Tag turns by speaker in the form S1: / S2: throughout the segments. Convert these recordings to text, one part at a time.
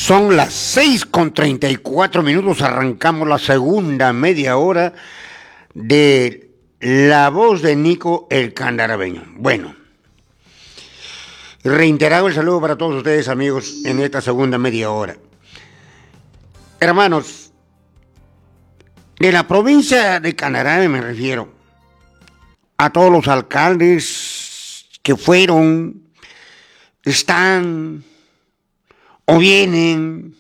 S1: Son las 6:34. Arrancamos la segunda media hora de La Voz de Nico el Candarabeño. Bueno, reiterado el saludo para todos ustedes, amigos, en esta segunda media hora. Hermanos, de la provincia de Candarave me refiero a todos los alcaldes que fueron, están o vienen.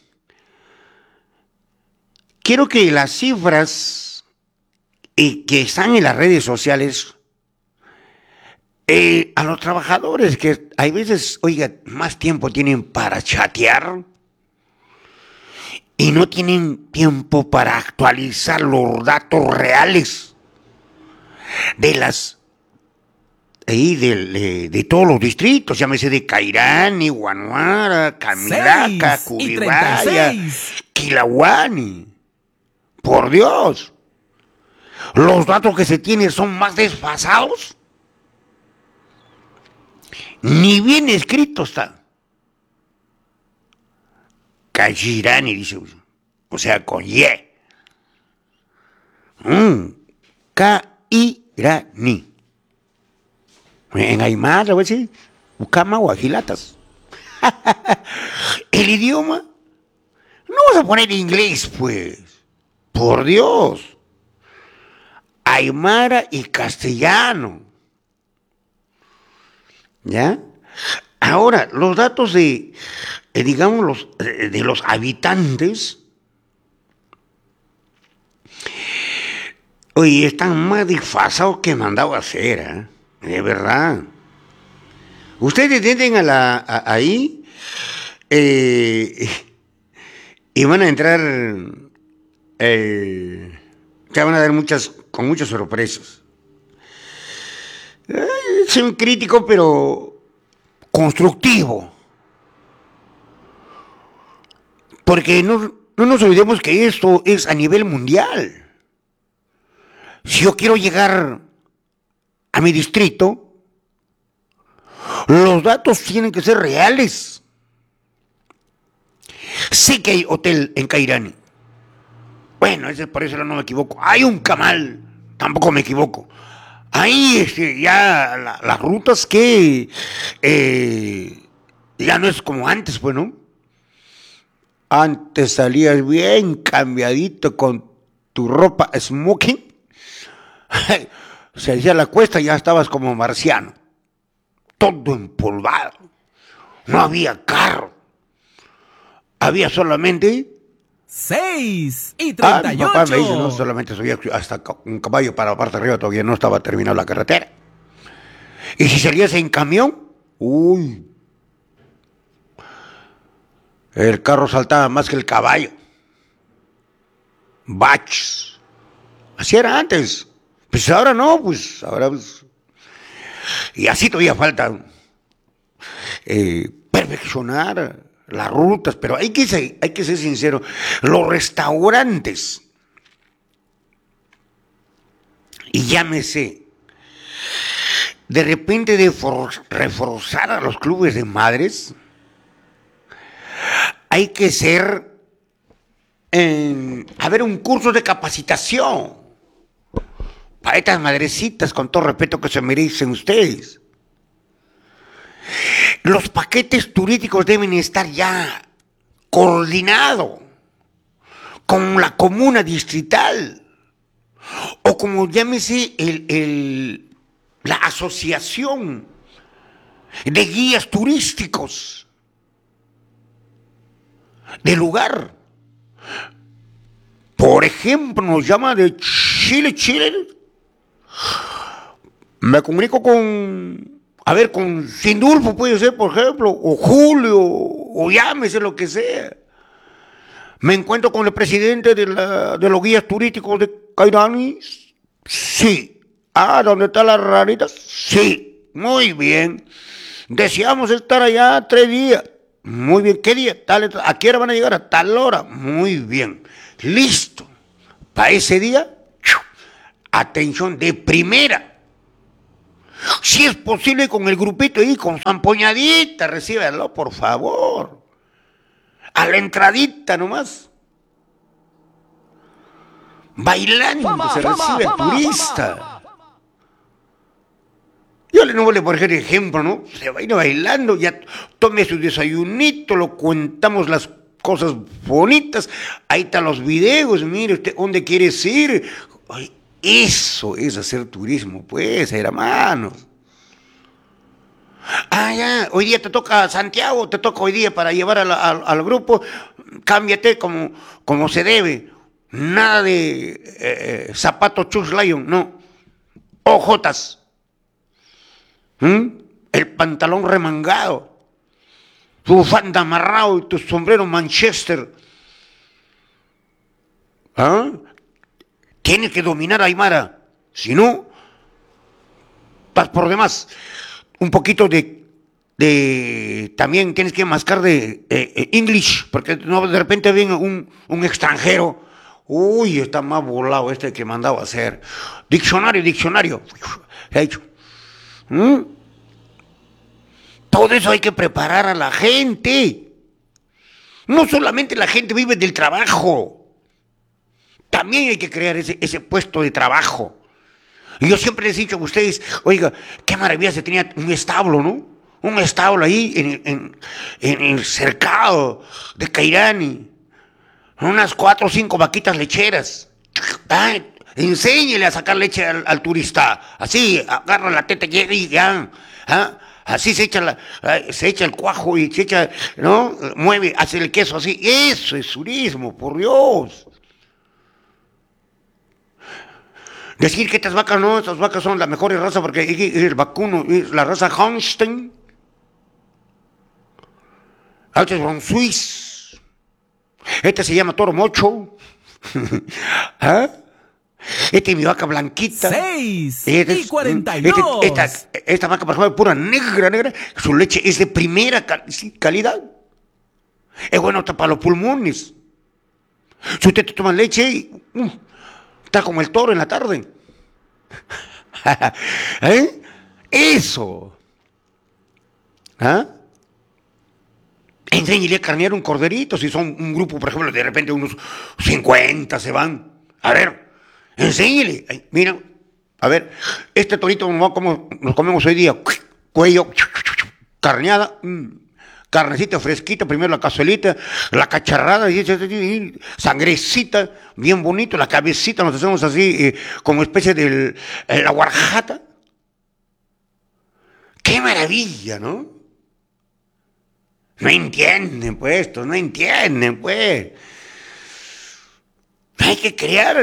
S1: Quiero que las cifras que están en las redes sociales, a los trabajadores que hay veces, oiga, más tiempo tienen para chatear y no tienen tiempo para actualizar los datos reales de las de todos los distritos, llámese de Cairani, Guanuara, Camilaca, Curibaya, Quilahuani. Por Dios, los datos que se tienen son más desfasados. Ni bien escrito está. Cairani, dice, o sea, con Y. Cairani. En Aymara, voy a decir, Ucama o Agilatas. El idioma, no vas a poner inglés, pues. Por Dios. Aymara y castellano. ¿Ya? Ahora, los datos de, digamos, de los habitantes, oye, están más disfrazados que mandado a hacer, ¿eh? De verdad. Ustedes entienden ahí y van a entrar, te van a dar con muchas sorpresas. Soy un crítico, pero constructivo. Porque no nos olvidemos que esto es a nivel mundial. Si yo quiero llegar a mi distrito, los datos tienen que ser reales. Sé que hay hotel en Cairani. Bueno, por eso no me equivoco. Hay un Camal, tampoco me equivoco. Ahí ya las rutas que ya no es como antes, pues, ¿no? Antes salías bien cambiadito con tu ropa smoking. Se hacía la cuesta y ya estabas como marciano. Todo empolvado. No había carro. Había solamente
S2: 6:38.
S1: Mi papá me dice, no solamente subía hasta un caballo para la parte de arriba, todavía no estaba terminada la carretera. Y si salías en camión, uy, el carro saltaba más que el caballo. Baches. Así era antes. Pues ahora no, pues ahora pues, y así todavía falta perfeccionar las rutas, pero hay que ser sincero, los restaurantes, y llámese, de repente de reforzar a los clubes de madres, hay que haber un curso de capacitación para estas madrecitas, con todo respeto que se merecen ustedes. Los paquetes turísticos deben estar ya coordinados con la comuna distrital o como llámese la asociación de guías turísticos del lugar. Por ejemplo, nos llama de Chile. Me comunico con Sindulfo, puede ser, por ejemplo, o Julio, o llámese lo que sea. Me encuentro con el presidente de los guías turísticos de Cairani. Sí. ¿Dónde está la rarita? Sí. Muy bien. Deseamos estar allá 3 días. Muy bien. ¿Qué día? ¿A qué hora van a llegar? A tal hora. Muy bien. Listo. Para ese día, atención de primera. Si es posible con el grupito ahí, con su ampoñadita, recíbelo, por favor. a la entradita nomás. Bailando se recibe al turista. Yo no voy a poner ejemplo, ¿no? Se va a ir bailando, ya tome su desayunito, lo cuentamos las cosas bonitas. Ahí están los videos, mire usted dónde quiere ir. Ay, eso es hacer turismo, pues, hermanos. Ah, ya, hoy día te toca Santiago, te toca hoy día para llevar al grupo, cámbiate como se debe. Nada de zapatos Chus Lion, no. Ojotas. El pantalón remangado, tu bufanda amarrado y tu sombrero Manchester. ¿Ah? Tienes que dominar a Aymara, si no, estás por demás. Un poquito también tienes que mascar de English, porque no, de repente viene un extranjero. Uy, está más volado este que mandaba a hacer. Diccionario. He dicho. Todo eso hay que preparar a la gente. No solamente la gente vive del trabajo, también hay que crear ese puesto de trabajo. Y yo siempre les he dicho a ustedes, oiga, qué maravilla se tenía un establo, ¿no? Un establo ahí en el cercado de Cairani. Unas 4 o 5 vaquitas lecheras. Enséñele a sacar leche al turista. Así, agarra la teta y ya. Así se echa el cuajo y se echa, ¿no? Mueve, hace el queso así. Eso es turismo, por Dios. Decir que estas vacas son las mejores razas porque el vacuno es la raza Holstein. Este es Bron Suisse. Este se llama Toro Mocho. ¿Ah? Esta es mi vaca blanquita.
S2: 6:42.
S1: Esta vaca, por ejemplo, es pura negra. Su leche es de primera calidad. Es bueno hasta para los pulmones. Si usted toma leche, está como el toro en la tarde. ¿Eh? Eso. ¿Ah? Enséñele a carnear un corderito. Si son un grupo, por ejemplo, de repente unos 50 se van. A ver, enséñele. Ay, mira, a ver, este torito como nos comemos hoy día. Cuello, carneada, carnecita fresquita, primero la cazuelita, la cacharrada, y sangrecita, bien bonito, la cabecita nos hacemos así, como especie de la guarjata. ¡Qué maravilla!, ¿no? No entienden, pues, no entienden, pues. Hay que crear.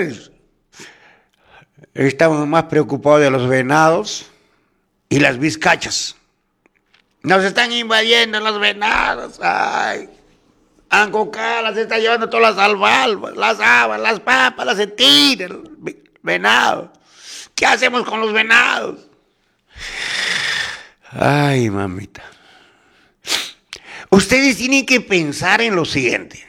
S1: Estamos más preocupados de los venados y las vizcachas. Nos están invadiendo los venados. Ay, Ancocá las está llevando todas las albalbas, las habas, las papas, las sentinas, venados. ¿Qué hacemos con los venados? Ay, mamita. Ustedes tienen que pensar en lo siguiente.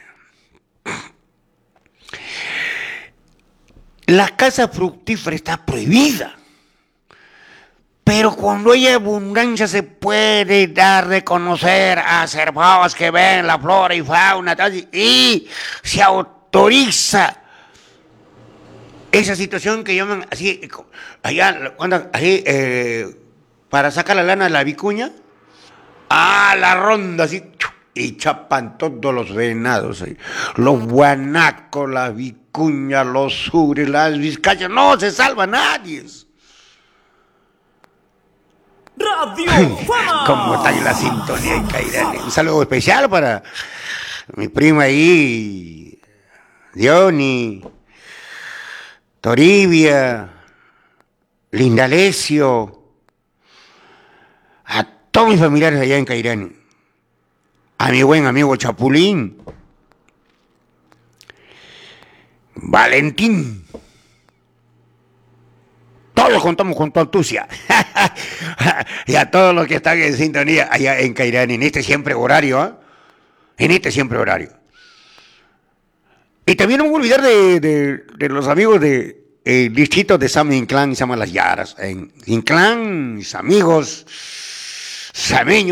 S1: La caza fructífera está prohibida. Pero cuando hay abundancia se puede dar de conocer a cervados que ven la flora y fauna y se autoriza esa situación que llaman así, allá, así, para sacar la lana de la vicuña, la ronda así, y chapan todos los venados ahí, los guanacos, la vicuña, los sures, las vizcachas, no se salva nadie.
S2: Radio Fama.
S1: ¿Cómo está en la sintonía en Cairani? Un saludo especial para mi prima ahí, Diony, Toribia, Lindalecio, a todos mis familiares allá en Cairani, a mi buen amigo Chapulín, Valentín. Todos contamos con tu astucia. Y a todos los que están en sintonía allá en Cairani, en este siempre horario, ¿eh? En este siempre horario. Y también no me voy a olvidar de los amigos del distrito de San Inclán y San Las Yaras. En Inclán, mis amigos sameños.